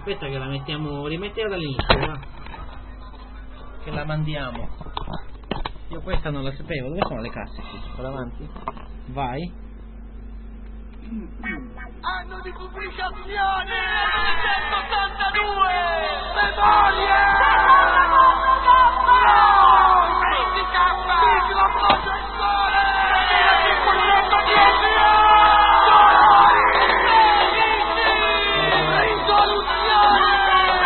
Aspetta che la mettiamo, rimettiamo dall'inizio, va. Che la mandiamo. Io questa non la sapevo. Dove sono le casse qui? Qua davanti? Vai. Anno di pubblicazione!